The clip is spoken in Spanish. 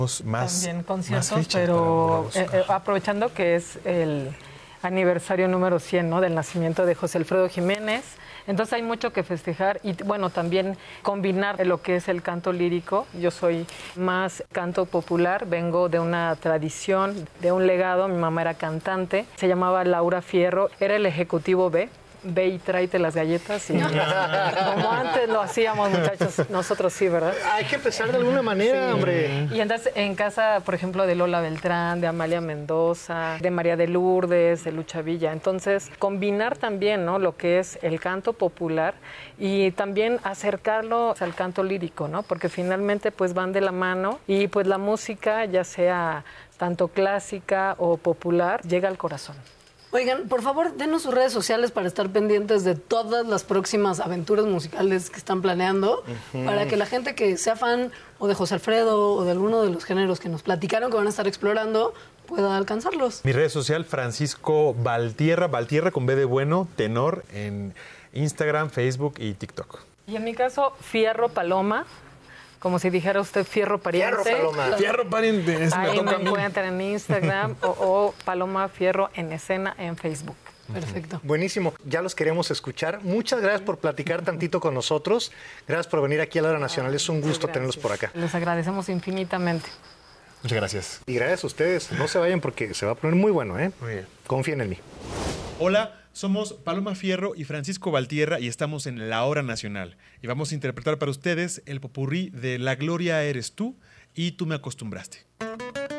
Más, también conciertos, más fechas pero para poderlos- aprovechando que es el aniversario número 100, ¿no?, del nacimiento de José Alfredo Jiménez. Entonces hay mucho que festejar y bueno, también combinar lo que es el canto lírico. Yo soy más canto popular, vengo de una tradición, de un legado. Mi mamá era cantante, se llamaba Laura Fierro, era el ejecutivo B. Ve y tráete las galletas y como antes lo hacíamos, muchachos, nosotros sí, ¿verdad? Hay que empezar de alguna manera, hombre. Y entonces en casa, por ejemplo, de Lola Beltrán, de Amalia Mendoza, de María de Lourdes, de Lucha Villa. Entonces, combinar también, ¿no?, lo que es el canto popular y también acercarlo al canto lírico, ¿no? Porque finalmente pues van de la mano y pues la música, ya sea tanto clásica o popular, llega al corazón. Oigan, por favor, denos sus redes sociales para estar pendientes de todas las próximas aventuras musicales que están planeando, para que la gente que sea fan o de José Alfredo o de alguno de los géneros que nos platicaron que van a estar explorando pueda alcanzarlos. Mi red social, Francisco Valtierra, Valtierra con B de bueno, tenor, en Instagram, Facebook y TikTok. Y en mi caso, Fierro Paloma, como si dijera usted Fierro Pariente. Fierro Paloma. Fierro pariente, eso me Ahí toca me a mí. encuentran en Instagram o Paloma Fierro en escena en Facebook. Perfecto. Buenísimo, ya los queremos escuchar. Muchas gracias por platicar tantito con nosotros. Gracias por venir aquí a la Hora Nacional. Es un gusto tenerlos por acá. Les agradecemos infinitamente. Muchas gracias. Y gracias a ustedes. No se vayan porque se va a poner muy bueno, ¿eh? Muy bien. Confíen en mí. Hola, somos Paloma Fierro y Francisco Valtierra y estamos en La Hora Nacional. Y vamos a interpretar para ustedes el popurrí de La Gloria eres tú y Tú me acostumbraste.